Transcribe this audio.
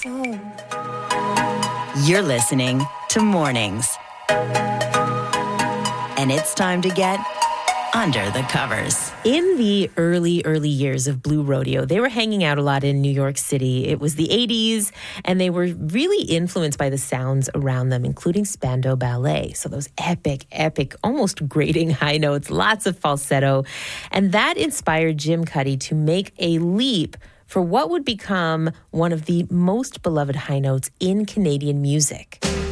You're listening to Mornings. And it's time to get under the covers. In the early years of Blue Rodeo, they were hanging out a lot in New York City. It was the 80s, and they were really influenced by the sounds around them, including Spandau Ballet. So those epic, almost grating high notes, lots of falsetto. And that inspired Jim Cuddy to make a leap for what would become one of the most beloved high notes in Canadian music.